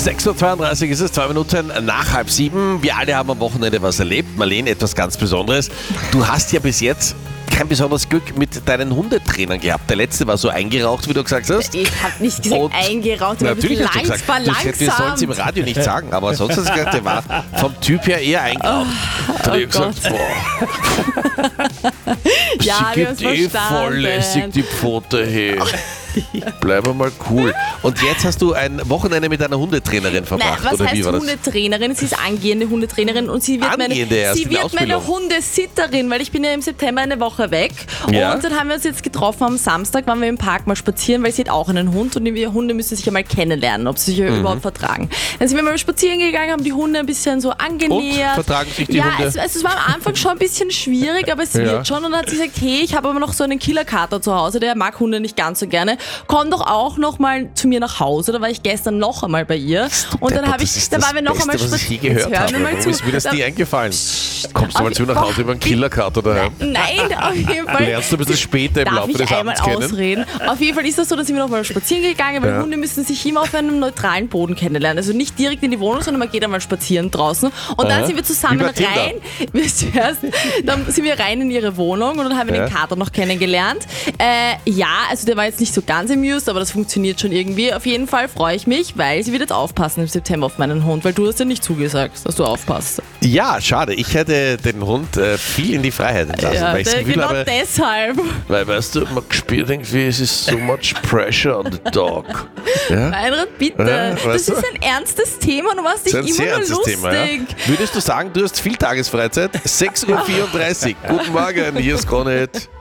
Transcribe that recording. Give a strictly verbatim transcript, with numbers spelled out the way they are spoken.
sechs Uhr zweiunddreißig ist es, zwei Minuten nach halb sieben. Wir alle haben am Wochenende was erlebt. Marlene, etwas ganz Besonderes. Du hast ja bis jetzt kein besonderes Glück mit deinen Hundetrainern gehabt. Der letzte war so eingeraucht, wie du gesagt hast. Ich habe nicht gesagt Und eingeraucht, ich natürlich hast du gesagt, du hast gesagt, wir sollen es im langsam. Radio nicht sagen, aber sonst hast du gesagt, der war vom Typ her eher eingeraucht. Da hab ich oh gesagt, boah, Ja, sie wir gibt haben's eh verstanden. voll lässig die Pfote her. Bleib mal cool. Und jetzt hast du ein Wochenende mit einer Hundetrainerin verbracht, Nein, was oder wie heißt war das? Hundetrainerin? Sie ist angehende Hundetrainerin und sie wird meine, Angehende erst sie in der wird meine Ausbildung. Hundesitterin, weil ich bin ja im September eine Woche weg. Ja. Und dann haben wir uns jetzt getroffen am Samstag, waren wir im Park mal spazieren, weil sie hat auch einen Hund und die Hunde müssen sich ja mal kennenlernen, ob sie sich Mhm. überhaupt vertragen. Dann sind wir mal spazieren gegangen, haben die Hunde ein bisschen so angenähert. Und? Vertragen sich die ja, Hunde? Es, also es war am Anfang schon ein bisschen schwierig, aber es Ja. wird schon. Und dann hat sie gesagt, hey, ich habe aber noch so einen Killer-Kater zu Hause, der mag Hunde nicht ganz so gerne. Komm doch auch noch mal zu mir nach Hause. Da war ich gestern noch einmal bei ihr. Und dann habe das ich, ist da das waren wir noch Beste, einmal was ich je spazieren. gehört Jetzt hör habe. mir mal Warum zu. ist mir das Da- nie eingefallen? Kommst du mal zu nach Hause über einen Killerkater daheim? Nein, auf jeden Fall. Lernst du ein bisschen später im Darf Laufe ich des einmal Abends kennen? ausreden? Auf jeden Fall ist das so, dass sind wir noch mal spazieren gegangen, weil Ja. Hunde müssen sich immer auf einem neutralen Boden kennenlernen. Also nicht direkt in die Wohnung, sondern man geht einmal spazieren draußen. Und Aha. dann sind wir zusammen Wie bei Tinder. rein. Wir zuerst, dann sind wir rein in ihre Wohnung und dann haben wir Ja. den Kater noch kennengelernt. Äh, ja, also der war jetzt nicht so ganz amused, aber das funktioniert schon irgendwie. Auf jeden Fall freue ich mich, weil sie wird jetzt aufpassen im September auf meinen Hund, weil du hast ja nicht zugesagt, dass du aufpasst. Ja, schade. Ich hätte den Hund äh, viel in die Freiheit entlassen. Ja, weil ich das der- Gefühl genau habe, deshalb. weil, weißt du, man spürt irgendwie, es ist so much pressure on the dog. Ja? Meinrad, bitte. Ja, das weißt du? ist ein ernstes Thema, du machst dich Das ist ein immer sehr nur ernstes lustig. Thema. Ja? Würdest du sagen, du hast viel Tagesfreizeit? sechs Uhr vierunddreißig. Guten Morgen, hier ist Gronit.